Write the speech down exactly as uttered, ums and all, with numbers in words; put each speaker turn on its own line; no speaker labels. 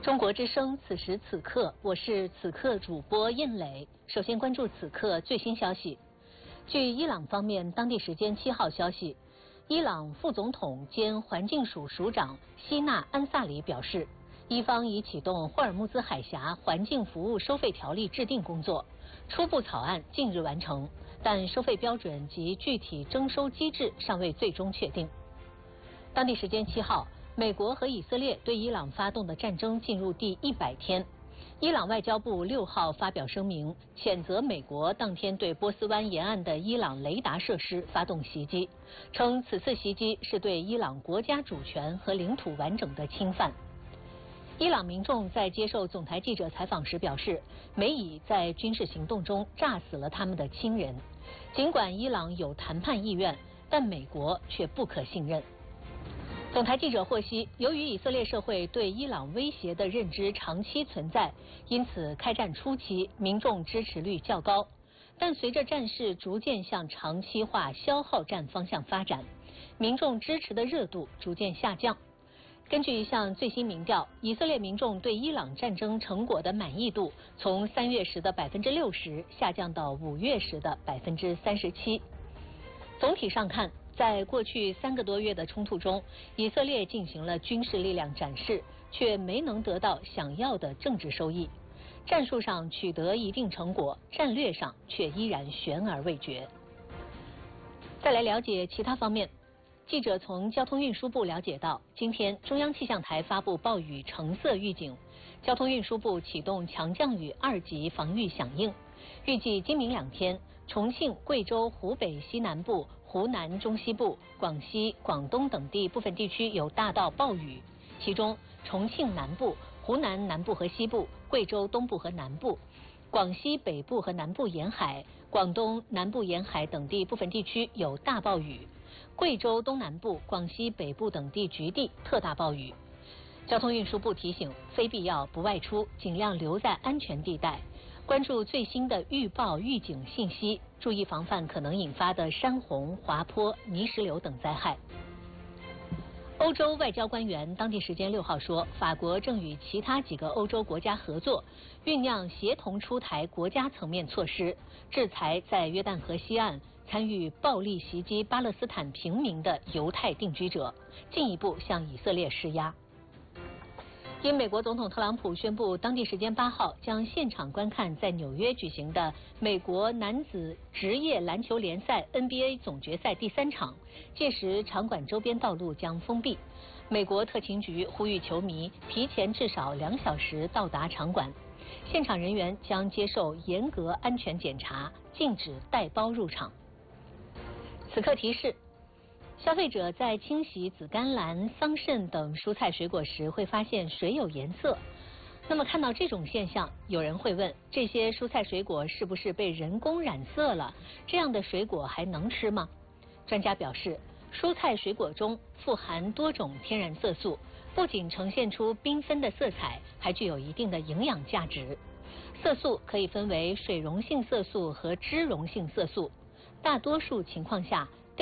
中国之声，此时此刻，我是此刻主播印磊。首先关注此刻最新消息。据伊朗方面当地时间七号消息，伊朗副总统兼环境署署长希纳安萨里表示，伊方已启动霍尔木兹海峡环境服务收费条例制定工作，初步草案近日完成，但收费标准及具体征收机制尚未最终确定。当地时间七号，美国和以色列对伊朗发动的战争进入第一百天。伊朗外交部六号发表声明，谴责美国当天对波斯湾沿岸的伊朗雷达设施发动袭击，称此次袭击是对伊朗国家主权和领土完整的侵犯。伊朗民众在接受总台记者采访时表示，美以在军事行动中炸死了他们的亲人。尽管伊朗有谈判意愿，但美国却不可信任。总台记者获悉，由于以色列社会对伊朗威胁的认知长期存在，因此开战初期民众支持率较高。但随着战事逐渐向长期化消耗战方向发展，民众支持的热度逐渐下降。根据一项最新民调，以色列民众对伊朗战争成果的满意度从三月时的百分之六十下降到五月时的百分之三十七。总体上看，在过去三个多月的冲突中，以色列进行了军事力量展示，却没能得到想要的政治收益。战术上取得一定成果，战略上却依然悬而未决。再来了解其他方面。记者从交通运输部了解到，今天中央气象台发布暴雨橙色预警，交通运输部启动强降雨二级防御响应。预计今明两天，重庆、贵州、湖北西南部、湖南中西部、广西、广东等地部分地区有大到暴雨，其中重庆南部、湖南南部和西部、贵州东部和南部、广西北部和南部沿海、广东南部沿海等地部分地区有大暴雨，贵州东南部、广西北部等地局地特大暴雨。交通运输部提醒，非必要不外出，尽量留在安全地带，关注最新的预报预警信息，注意防范可能引发的山洪、滑坡、泥石流等灾害。欧洲外交官员当地时间六号说，法国正与其他几个欧洲国家合作，酝酿协同出台国家层面措施，制裁在约旦河西岸参与暴力袭击巴勒斯坦平民的犹太定居者，进一步向以色列施压。因美国总统特朗普宣布当地时间八号将现场观看在纽约举行的美国男子职业篮球联赛 N B A 总决赛第三场，届时场馆周边道路将封闭。美国特勤局呼吁球迷提前至少两小时到达场馆，现场人员将接受严格安全检查，禁止带包入场。此刻提示，消费者在清洗紫甘蓝、桑葚等蔬菜水果时会发现水有颜色。那么看到这种现象，有人会问，这些蔬菜水果是不是被人工染色了？这样的水果还能吃吗？专家表示，蔬菜水果中富含多种天然色素，不仅呈现出缤纷的色彩，还具有一定的营养价值。色素可以分为水溶性色素和脂溶性色素。大多数情况下，